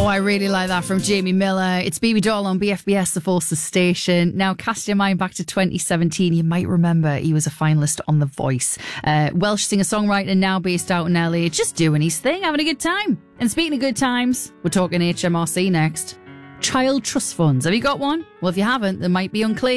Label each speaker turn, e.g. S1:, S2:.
S1: Oh, I really like that from Jamie Miller. It's BB Doll on BFBS, the Forces station. Now, cast your mind back to 2017. You might remember he was a finalist on The Voice. Welsh singer-songwriter now based out in LA, just doing his thing, having a good time. And speaking of good times, we're talking HMRC next. Child trust funds. Have you got one? Well, if you haven't, they might be unclaimed.